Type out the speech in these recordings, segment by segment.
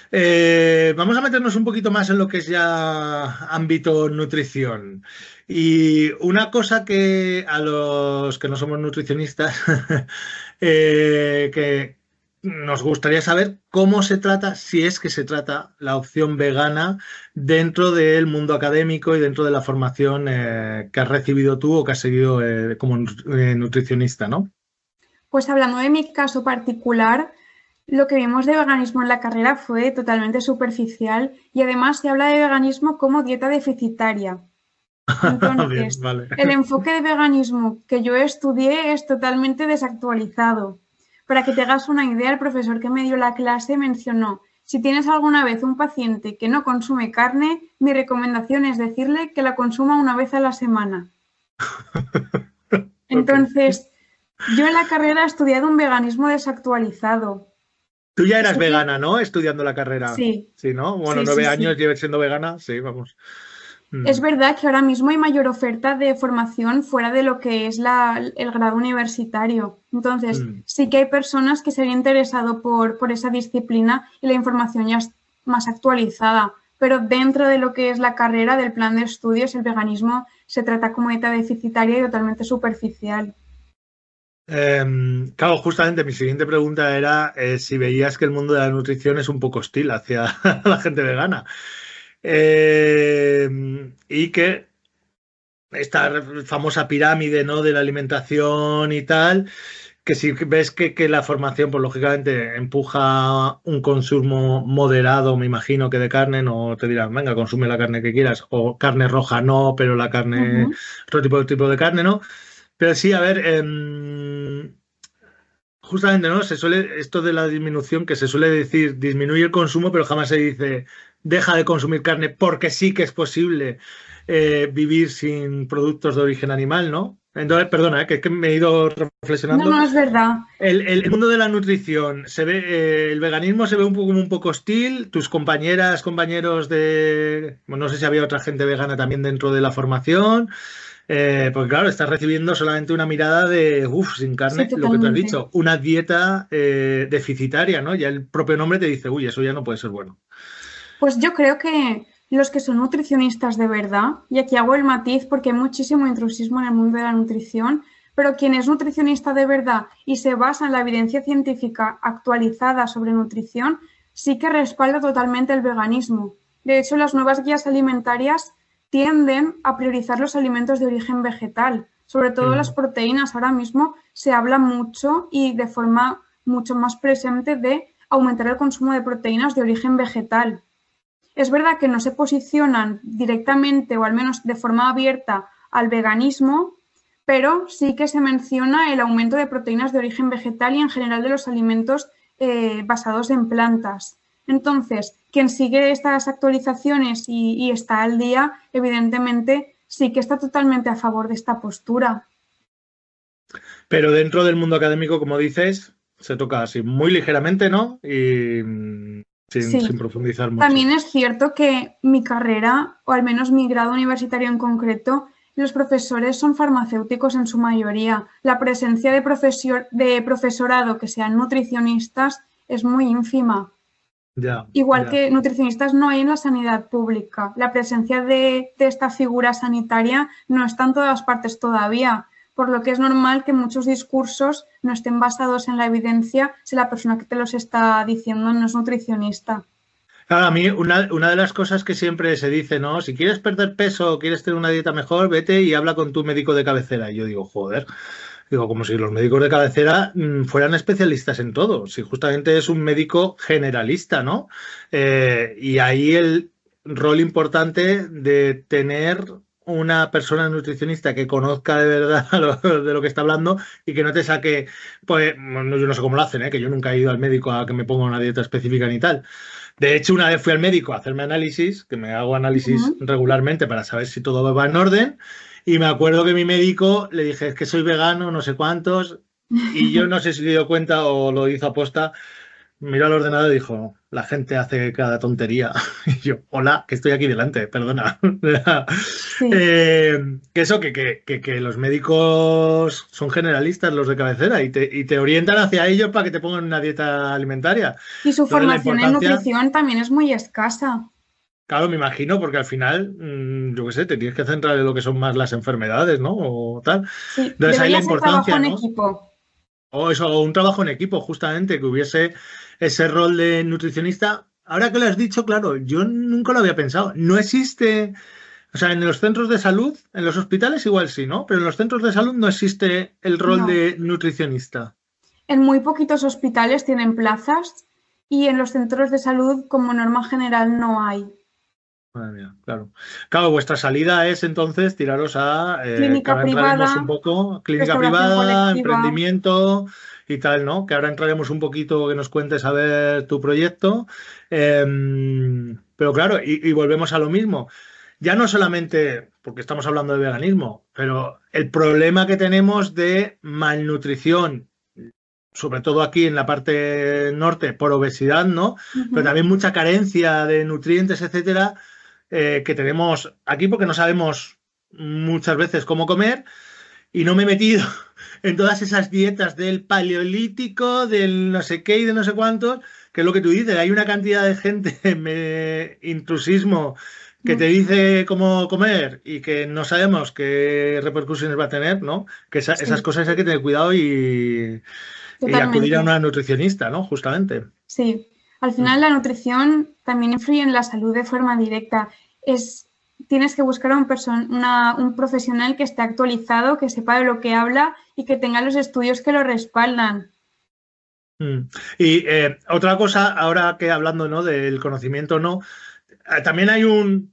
Vamos a meternos un poquito más en lo que es ya ámbito nutrición. Y una cosa que a los que no somos nutricionistas, que nos gustaría saber cómo se trata, si es que se trata, la opción vegana dentro del mundo académico y dentro de la formación que has recibido tú o que has seguido como nutricionista, ¿no? Pues hablando de mi caso particular, lo que vimos de veganismo en la carrera fue totalmente superficial y además se habla de veganismo como dieta deficitaria. Bien, Entonces, vale. el enfoque de veganismo que yo estudié es totalmente desactualizado. Para que te hagas una idea, el profesor que me dio la clase mencionó, si tienes alguna vez un paciente que no consume carne, mi recomendación es decirle que la consuma una vez a la semana. Ok. Entonces, yo en la carrera he estudiado un veganismo desactualizado. Tú ya eras Sí que, vegana, ¿no? Estudiando la carrera. sí, Sí, ¿no? Bueno, sí, sí, 9 años sí. lleves siendo vegana. Sí, vamos. Es Mm, verdad que ahora mismo hay mayor oferta de formación fuera de lo que es el grado universitario. Entonces, mm. sí que hay personas que se han interesado por esa disciplina y la información ya es más actualizada. Pero dentro de lo que es la carrera del plan de estudios, el veganismo se trata como dieta deficitaria y totalmente superficial. Claro, justamente mi siguiente pregunta era si veías que el mundo de la nutrición es un poco hostil hacia la gente vegana. Y que esta famosa pirámide, ¿no? De la alimentación y tal, que si ves que la formación, pues lógicamente empuja un consumo moderado, me imagino que de carne, no te dirán, venga, consume la carne que quieras, o carne roja no, pero la carne, Ujú. otro tipo de carne, ¿no? Pero sí, a ver, justamente, ¿no? Se suele, esto de la disminución, que se suele decir, disminuye el consumo, pero jamás se dice, deja de consumir carne, porque sí que es posible vivir sin productos de origen animal, ¿no? Entonces, perdona, que me he ido No, reflexionando. no, es verdad. El mundo de la nutrición, se ve, el veganismo se ve un poco como un poco hostil. Tus compañeras, compañeros de, bueno, no sé si había otra gente vegana también dentro de la formación, porque claro, estás recibiendo solamente una mirada de, uff, sin Sí, carne, lo que tú has totalmente. dicho, una dieta deficitaria, ¿no? Ya el propio nombre te dice, uy, eso ya no puede ser bueno. Pues yo creo que los que son nutricionistas de verdad, y aquí hago el matiz porque hay muchísimo intrusismo en el mundo de la nutrición, pero quien es nutricionista de verdad y se basa en la evidencia científica actualizada sobre nutrición, sí que respalda totalmente el veganismo. De hecho, las nuevas guías alimentarias tienden a priorizar los alimentos de origen vegetal, sobre todo las Mm. proteínas. Ahora mismo se habla mucho y de forma mucho más presente de aumentar el consumo de proteínas de origen vegetal. Es verdad que no se posicionan directamente o al menos de forma abierta al veganismo, pero sí que se menciona el aumento de proteínas de origen vegetal y en general de los alimentos basados en plantas. Entonces, quien sigue estas actualizaciones y está al día, evidentemente sí que está totalmente a favor de esta postura. Pero dentro del mundo académico, como dices, se toca así muy ligeramente, ¿no? Y Sí, sin profundizar mucho. también es cierto que mi carrera, o al menos mi grado universitario en concreto, los profesores son farmacéuticos en su mayoría. La presencia de profesorado que sean nutricionistas es muy ínfima. Ya, Igual ya. que nutricionistas no hay en la sanidad pública. La presencia de esta figura sanitaria no está en todas partes todavía, por lo que es normal que muchos discursos no estén basados en la evidencia si la persona que te los está diciendo no es nutricionista. Claro, a mí una de las cosas que siempre se dice, ¿no? Si quieres perder peso o quieres tener una dieta mejor, vete y habla con tu médico de cabecera. Y yo digo, joder, digo, como si los médicos de cabecera fueran especialistas en todo. Si justamente es un médico generalista, ¿no? Y ahí el rol importante de tener una persona nutricionista que conozca de verdad de lo que está hablando y que no te saque, pues, bueno, yo no sé cómo lo hacen, ¿eh? Que yo nunca he ido al médico a que me ponga una dieta específica ni tal. De hecho, una vez fui al médico a hacerme análisis, que me hago análisis Ujú. regularmente para saber si todo va en orden, y me acuerdo que mi médico le dije, es que soy vegano, no sé cuántos, y yo no sé si se dio cuenta o lo hizo aposta, miró al ordenador y dijo, la gente hace cada tontería. Y yo, hola, que estoy aquí delante, perdona. Sí. Que eso, que los médicos son generalistas, los de cabecera, y te orientan hacia ellos para que te pongan una dieta alimentaria. Y su Entonces, la formación en importancia, nutrición también es muy escasa. claro, me imagino, porque al final, yo qué sé, te tienes que centrar en lo que son más las enfermedades, ¿no? O tal. Sí, Entonces, ahí la debería ser trabajo importancia, en ¿no? equipo. O eso, o un trabajo en equipo, justamente, que hubiese ese rol de nutricionista. Ahora que lo has dicho, claro, yo nunca lo había pensado. No existe, o sea, en los centros de salud, en los hospitales igual sí, ¿no? Pero en los centros de salud no existe el rol No. de nutricionista. En muy poquitos hospitales tienen plazas y en los centros de salud, como norma general, no hay. Madre mía, claro. Claro, vuestra salida es entonces tiraros a, que Clínica ahora entraremos un privada, poco, clínica restauración privada, colectiva. emprendimiento y tal, ¿no? Que ahora entraremos un poquito, que nos cuentes a ver tu proyecto. Pero claro, y volvemos a lo mismo. Ya no solamente porque estamos hablando de veganismo, pero el problema que tenemos de malnutrición, sobre todo aquí en la parte norte, por obesidad, ¿no? Pero Ujú. también mucha carencia de nutrientes, etcétera, que tenemos aquí porque no sabemos muchas veces cómo comer y no me he metido en todas esas dietas del paleolítico, del no sé qué y de no sé cuántos, que es lo que tú dices, hay una cantidad de gente, intrusismo, que te dice cómo comer y que no sabemos qué repercusiones va a tener, ¿no? Que esas Sí, cosas hay que tener cuidado y acudir a totalmente. una nutricionista, ¿no? Justamente. Sí. Al final Mm. la nutrición también influye en la salud de forma directa. Es, tienes que buscar a un profesional que esté actualizado, que sepa de lo que habla y que tenga los estudios que lo respaldan. Mm. Y otra cosa, ahora que hablando, ¿no? Del conocimiento, ¿no? También hay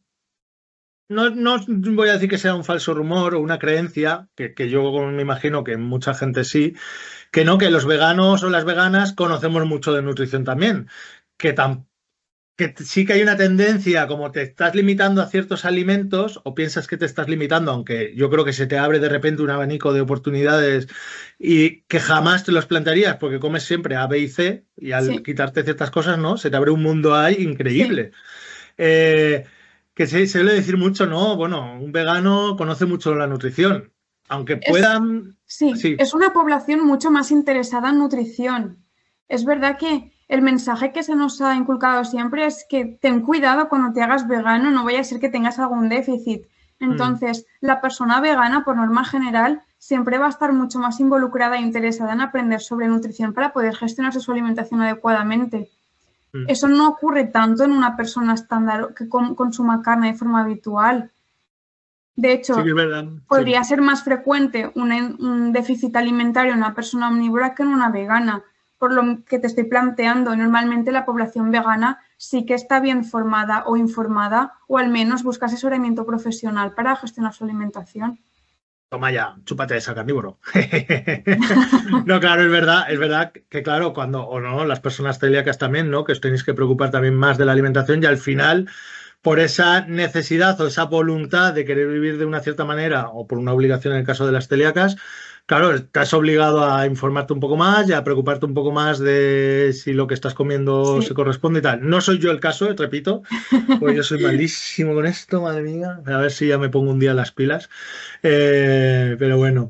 no voy a decir que sea un falso rumor o una creencia, que yo me imagino que mucha gente sí, que no, que los veganos o las veganas conocemos mucho de nutrición también, que, sí que hay una tendencia, como te estás limitando a ciertos alimentos o piensas que te estás limitando, aunque yo creo que se te abre de repente un abanico de oportunidades y que jamás te los plantearías porque comes siempre A, B y C y al Sí, quitarte ciertas cosas, ¿no? Se te abre un mundo ahí sí. increíble. Que se suele decir mucho, ¿no? Bueno, un vegano conoce mucho la nutrición, aunque Es, puedan, sí, sí. es una población mucho más interesada en nutrición. Es verdad que el mensaje que se nos ha inculcado siempre es que ten cuidado cuando te hagas vegano, no vaya a ser que tengas algún déficit. Mm, Entonces, la persona vegana, por norma general, siempre va a estar mucho más involucrada e interesada en aprender sobre nutrición para poder gestionarse su alimentación adecuadamente. mm. Eso no ocurre tanto en una persona estándar que consuma carne de forma habitual. De Sí que hecho, es verdad, sí. podría ser más frecuente un déficit alimentario en una persona omnívora que en una vegana. Por lo que te estoy planteando, normalmente la población vegana sí que está bien formada o informada o al menos busca asesoramiento profesional para gestionar su alimentación. Toma ya, chúpate esa carnívoro. No, claro, es verdad que claro, cuando, o no, las personas celíacas también, ¿no? Que os tenéis que preocupar también más de la alimentación y al final, por esa necesidad o esa voluntad de querer vivir de una cierta manera o por una obligación en el caso de las celíacas, claro, estás obligado a informarte un poco más y a preocuparte un poco más de si lo que estás comiendo se Sí, corresponde y tal. No soy yo el caso, repito, pues yo soy malísimo con esto, madre mía. A ver si ya me pongo un día las pilas. Pero bueno.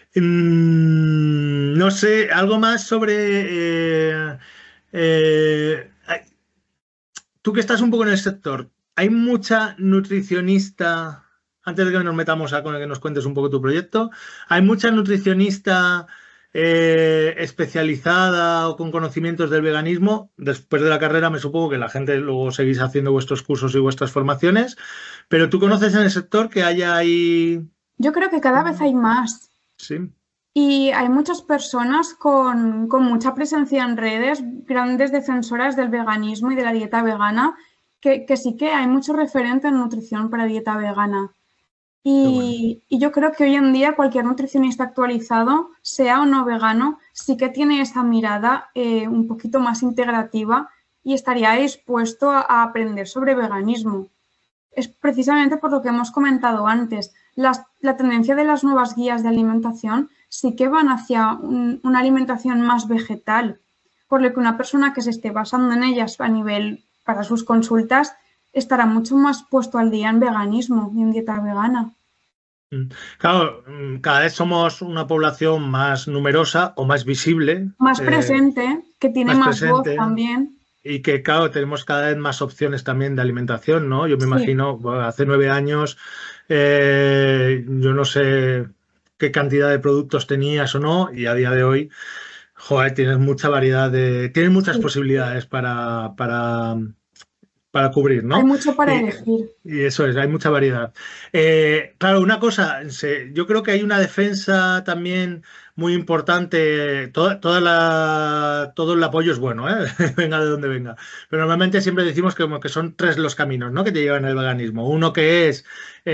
No sé, algo más sobre... tú que estás un poco en el sector, ¿hay mucha nutricionista, antes de que nos metamos a con el que nos cuentes un poco tu proyecto, ¿hay mucha nutricionista especializada o con conocimientos del veganismo? Después de la carrera me supongo que la gente luego seguís haciendo vuestros cursos y vuestras formaciones, pero ¿tú conoces en el sector que haya ahí... yo creo que cada vez hay más. Sí. Y hay muchas personas con mucha presencia en redes, grandes defensoras del veganismo y de la dieta vegana, que sí que hay mucho referente en nutrición para dieta vegana. Qué bueno. Y yo creo que hoy en día cualquier nutricionista actualizado, sea o no vegano, sí que tiene esa mirada un poquito más integrativa y estaría dispuesto a aprender sobre veganismo. Es precisamente por lo que hemos comentado antes. La tendencia de las nuevas guías de alimentación sí que van hacia una alimentación más vegetal. por lo que una persona que se esté basando en ellas a nivel para sus consultas estará mucho más puesto al día en veganismo y en dieta vegana. Claro, cada vez somos una población más numerosa o más visible, Más presente, que tiene más más voz presente. también. Y que, claro, tenemos cada vez más opciones también de alimentación, ¿no? Yo me Sí, imagino, bueno, hace 9 años, yo no sé qué cantidad de productos tenías o no, y a día de hoy, joder, tienes mucha variedad tienes muchas sí. posibilidades para cubrir, Hay ¿no? mucho para Y, elegir. y eso es, hay mucha variedad. Claro, una cosa, yo creo que hay una defensa también muy importante. Todo el apoyo es bueno, ¿eh? Venga de donde venga. Pero normalmente siempre decimos que, como que son tres los caminos, ¿no? Que te llevan al veganismo. Uno que es,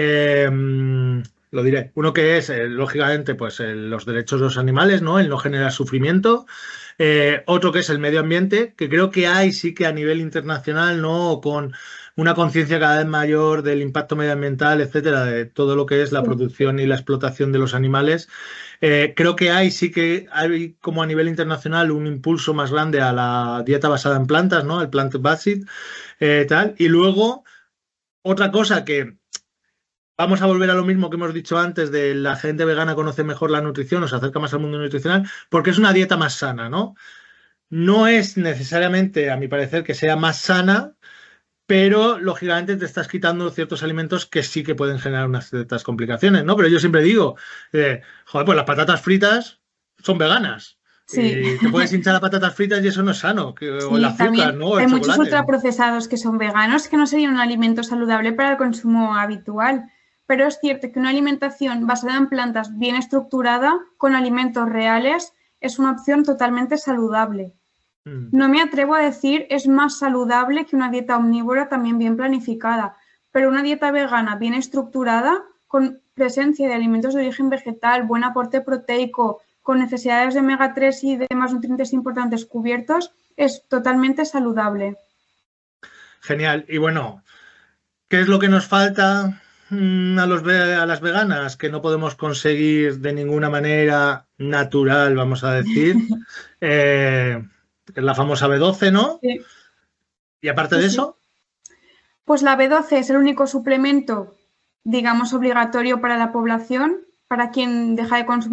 lo diré, uno que es, lógicamente, pues los derechos de los animales, ¿no? El no generar sufrimiento. Otro que es el medio ambiente, que creo que hay sí que a nivel internacional, ¿no? Con una conciencia cada vez mayor del impacto medioambiental, etcétera, de todo lo que es la Sí, producción y la explotación de los animales. Creo que sí que hay como a nivel internacional un impulso más grande a la dieta basada en plantas, ¿no? El plant-based, tal. Y luego, otra cosa que vamos a volver a lo mismo que hemos dicho antes de la gente vegana conoce mejor la nutrición o se acerca más al mundo nutricional porque es una dieta más sana, ¿no? No es necesariamente, a mi parecer, que sea más sana, pero lógicamente te estás quitando ciertos alimentos que sí que pueden generar unas ciertas complicaciones, ¿no? Pero yo siempre digo, joder, pues las patatas fritas son veganas. sí. Y te puedes hinchar las patatas fritas y eso no es sano. O el Sí, azúcar, también ¿no? O el hay muchos chocolate. ultraprocesados que son veganos, que no serían un alimento saludable para el consumo habitual. Pero es cierto que una alimentación basada en plantas bien estructurada, con alimentos reales, es una opción totalmente saludable. Mm. No me atrevo a decir es más saludable que una dieta omnívora también bien planificada, pero una dieta vegana bien estructurada, con presencia de alimentos de origen vegetal, buen aporte proteico, con necesidades de omega 3 y demás nutrientes importantes cubiertos, es totalmente saludable. Genial. Y bueno, ¿qué es lo que nos falta a las veganas? Que no podemos conseguir de ninguna manera natural, vamos a decir. Eh, la famosa B12, ¿no? Sí, Y aparte sí, de sí. eso, Pues la B12 es el único suplemento, digamos, obligatorio para la población, para quien deja de consumir